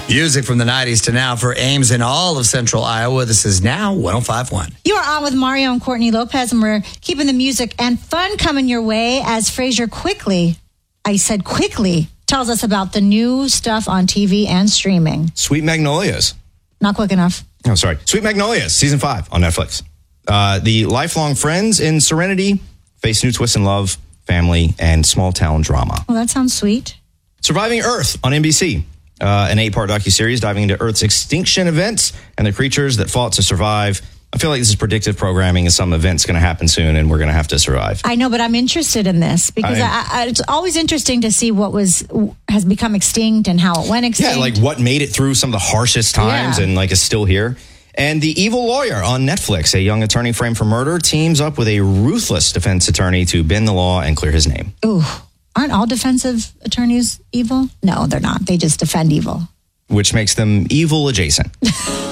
Music from the 90s to now for Ames in all of central Iowa. This is Now 105.1. You are on with Mario and Courtney Lopez, and we're keeping the music and fun coming your way as Fraser quickly tells us about the new stuff on TV and streaming. Sweet Magnolias. Not quick enough. Oh, sorry. Sweet Magnolias, season 5 on Netflix. The lifelong friends in Serenity face new twists in love, family, and small town drama. Well, that sounds sweet. Surviving Earth on NBC. An 8-part docuseries diving into Earth's extinction events and the creatures that fought to survive. I feel like this is predictive programming and some event's going to happen soon and we're going to have to survive. I know, but I'm interested in this because it's always interesting to see what has become extinct and how it went extinct. Yeah, like what made it through some of the harshest times and like is still here. And The Evil Lawyer on Netflix. A young attorney framed for murder teams up with a ruthless defense attorney to bend the law and clear his name. Ooh. Aren't all defensive attorneys evil? No, they're not. They just defend evil. Which makes them evil adjacent.